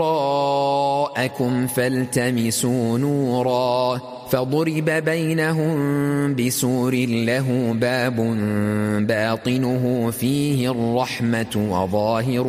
وراءكم فالتمسوا نورا فضرب بينهم بسور له باب باطنه فيه الرحمة وظاهره